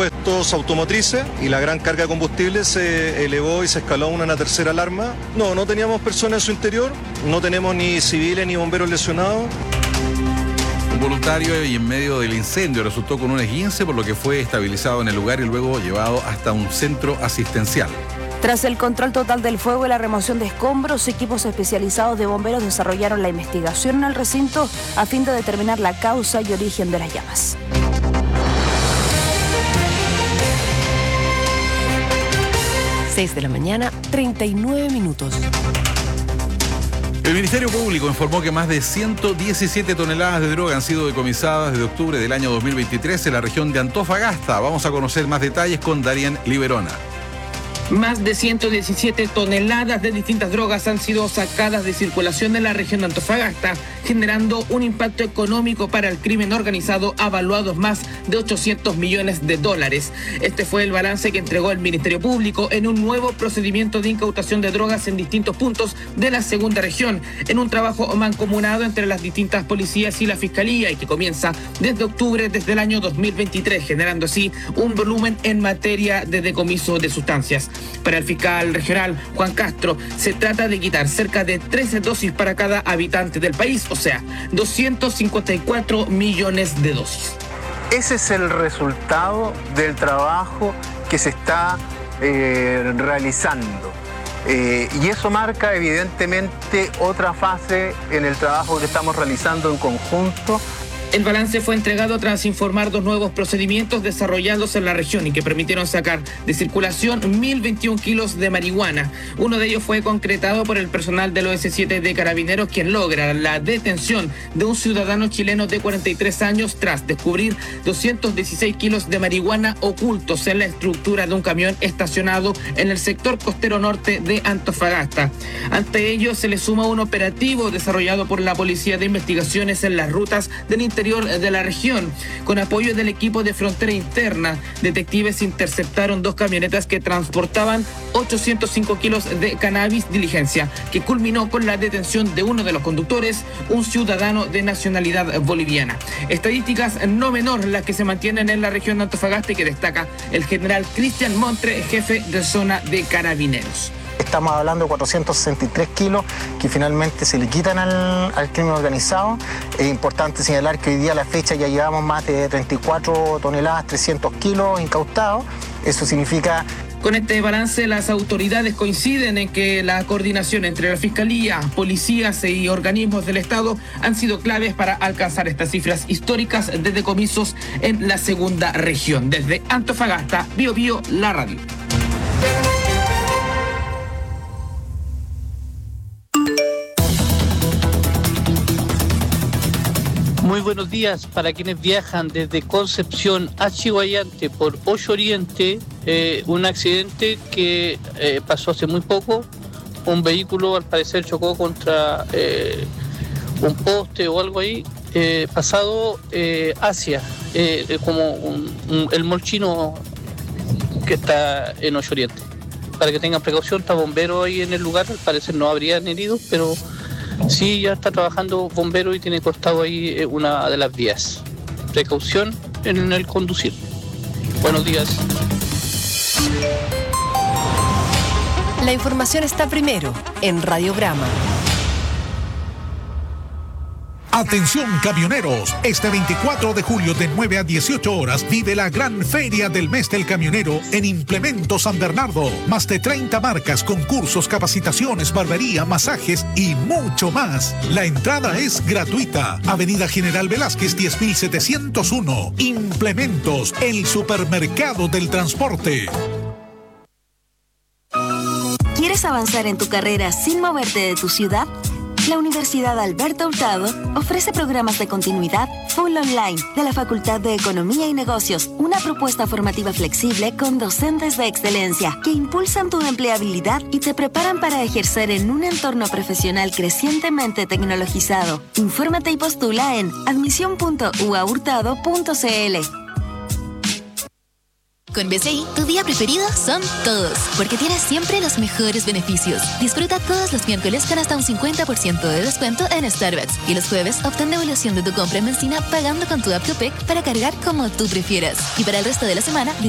repuestos automotrices y la gran carga de combustible se elevó y se escaló a una tercera alarma. No teníamos personas en su interior, no tenemos ni civiles ni bomberos lesionados. Un voluntario y en medio del incendio resultó con un esguince, por lo que fue estabilizado en el lugar y luego llevado hasta un centro asistencial. Tras el control total del fuego y la remoción de escombros, equipos especializados de bomberos desarrollaron la investigación en el recinto a fin de determinar la causa y origen de las llamas. 6 de la mañana, 39 minutos. El Ministerio Público informó que más de 117 toneladas de droga han sido decomisadas desde octubre del año 2023 en la región de Antofagasta. Vamos a conocer más detalles con Darien Liberona. Más de 117 toneladas de distintas drogas han sido sacadas de circulación en la región de Antofagasta, generando un impacto económico para el crimen organizado avaluado en más de 800 millones de dólares. Este fue el balance que entregó el Ministerio Público en un nuevo procedimiento de incautación de drogas en distintos puntos de la segunda región, en un trabajo mancomunado entre las distintas policías y la Fiscalía y que comienza desde octubre desde el año 2023, generando así un volumen en materia de decomiso de sustancias. Para el fiscal regional Juan Castro, se trata de quitar cerca de 13 dosis para cada habitante del país, o sea, 254 millones de dosis. Ese es el resultado del trabajo que se está realizando. Y eso marca evidentemente otra fase en el trabajo que estamos realizando en conjunto. El balance fue entregado tras informar 2 nuevos procedimientos desarrollados en la región y que permitieron sacar de circulación 1.021 kilos de marihuana. Uno de ellos fue concretado por el personal del OS7 de Carabineros, quien logra la detención de un ciudadano chileno de 43 años tras descubrir 216 kilos de marihuana ocultos en la estructura de un camión estacionado en el sector costero norte de Antofagasta. Ante ello se le suma un operativo desarrollado por la Policía de Investigaciones en las rutas del interior de la región. Con apoyo del equipo de frontera interna, detectives interceptaron 2 camionetas que transportaban 805 kilos de cannabis diligencia, que culminó con la detención de uno de los conductores, un ciudadano de nacionalidad boliviana. Estadísticas no menor las que se mantienen en la región de Antofagasta y que destaca el general Cristian Montre, jefe de zona de Carabineros. Estamos hablando de 463 kilos que finalmente se le quitan al crimen organizado. Es importante señalar que hoy día a la fecha ya llevamos más de 34 toneladas, 300 kilos incautados. Eso significa... Con este balance, las autoridades coinciden en que la coordinación entre la Fiscalía, policías y organismos del Estado han sido claves para alcanzar estas cifras históricas de decomisos en la segunda región. Desde Antofagasta, Bío Bío, la radio. Muy buenos días para quienes viajan desde Concepción a Chihuayante por 8 Oriente. Un accidente que pasó hace muy poco. Un vehículo al parecer chocó contra un poste o algo ahí, pasado hacia el mall chino que está en 8 Oriente. Para que tengan precaución, está bombero ahí en el lugar, al parecer no habrían heridos, pero sí, ya está trabajando bombero y tiene cortado ahí una de las vías. Precaución en el conducir. Buenos días. La información está primero en Radiograma. Atención camioneros, este 24 de julio de 9 a 18 horas vive la gran feria del mes del camionero en Implementos San Bernardo. Más de 30 marcas, concursos, capacitaciones, barbería, masajes y mucho más. La entrada es gratuita. Avenida General Velázquez 10701. Implementos, el supermercado del transporte. ¿Quieres avanzar en tu carrera sin moverte de tu ciudad? La Universidad Alberto Hurtado ofrece programas de continuidad full online de la Facultad de Economía y Negocios, una propuesta formativa flexible con docentes de excelencia que impulsan tu empleabilidad y te preparan para ejercer en un entorno profesional crecientemente tecnologizado. Infórmate y postula en admisión.uahurtado.cl. Con BCI, tu día preferido son todos, porque tienes siempre los mejores beneficios. Disfruta todos los miércoles con hasta un 50% de descuento en Starbucks y los jueves obtén devolución de tu compra en benzina pagando con tu app Copec para cargar como tú prefieras. Y para el resto de la semana,